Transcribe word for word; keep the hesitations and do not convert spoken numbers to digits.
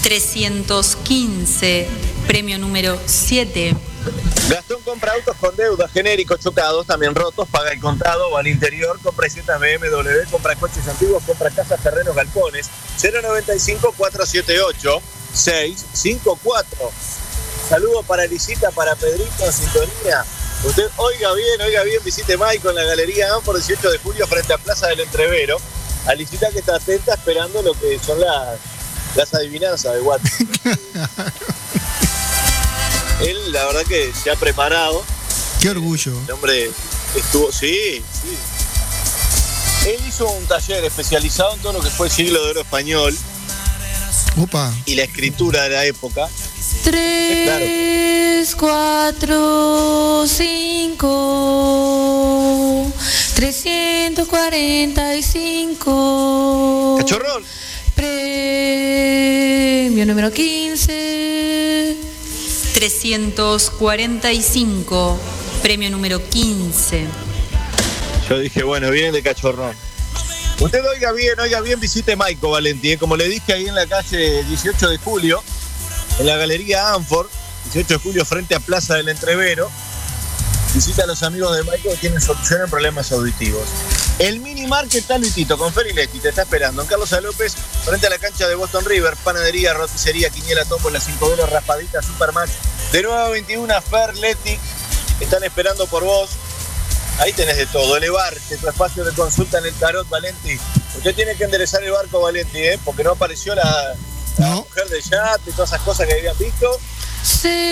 trescientos quince, premio número siete. Gastón compra autos con deuda, genéricos, chocados, también rotos, paga el contado o al interior, compra iseta B M W, compra coches antiguos, compra casas, terrenos, galpones. Cero noventa y cinco, cuatrocientos setenta y ocho, seiscientos cincuenta y cuatro. Saludo para Lisita, para Pedrito en sintonía. Usted oiga bien, oiga bien, visite Maico en la Galería Anfor, dieciocho de julio, frente a Plaza del Entrevero. A Lisita que está atenta esperando lo que son las, las adivinanzas de WhatsApp. Él, la verdad que se ha preparado. Qué orgullo. El hombre estuvo, sí, sí. Él hizo un taller especializado en todo lo que fue el siglo de oro español. Opa. Y la escritura de la época. Tres, cuatro, cinco, trescientos cuarenta y cinco. Cachorrón. Premio número quince. trescientos cuarenta y cinco, premio número quince. Yo dije, bueno, viene de Cachorrón. Usted oiga bien, oiga bien, visite Maico, Valentín. Como le dije ahí en la calle dieciocho de julio, en la Galería Anfor, dieciocho de julio, frente a Plaza del Entrevero. Visita a los amigos de Maico que tienen solución en problemas auditivos. El Mini Market está Luitito, con Feriletti, te está esperando. En Carlos A. López, frente a la cancha de Boston River, panadería, roticería, quiniela, tómbola, cinco velos, raspadita, Supermax. De nueve a veintiuno, Ferletti, están esperando por vos. Ahí tenés de todo, elevarte, tu espacio de consulta en el tarot, Valenti. Usted tiene que enderezar el barco, Valenti, ¿eh? Porque no apareció la, la no. mujer de chat y todas esas cosas que habían visto. Sí.